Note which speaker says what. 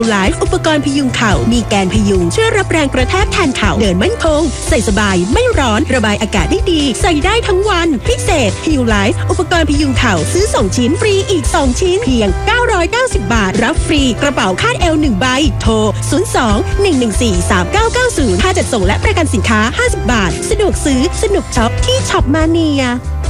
Speaker 1: ไลฟ์อุปกรณ์พยุงเข่ามีแกนพยุงช่วยรับแรงกระแทกแทนเข่าเดินมั่นคงใส่สบายไม่ร้อนระบายอากาศได้ดีใส่ได้ทั้งวันพิเศษฮิวไลฟ์อุปกรณ์พยุงเข่าซื้อ2ชิ้นฟรีอีก2ชิ้นเพียง990 บาทรับฟรีกระเป๋าคาดเอว1ใบโทร02-114-3990ค่าจัดส่งและประกันสินค้า50 บาทสะดวกซื้อสนุกช็อปที่ช็อปมาเนีย